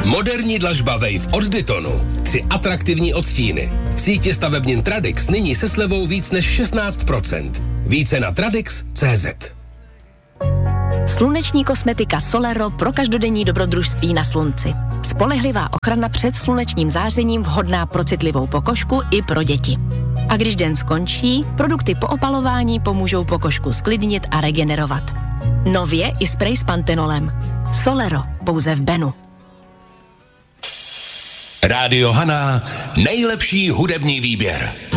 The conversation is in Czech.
Moderní dlažba Wave od Dytonu. 3 atraktivní odstíny. V síti stavebnin Tradix nyní se slevou víc než 16%. Více na Tradix.cz. Sluneční kosmetika Solero pro každodenní dobrodružství na slunci. Spolehlivá ochrana před slunečním zářením, vhodná pro citlivou pokožku i pro děti. A když den skončí, produkty po opalování pomůžou pokožku sklidnit a regenerovat. Nově i sprej s pantenolem. Solero, pouze v Benu. Rádio Hana, nejlepší hudební výběr.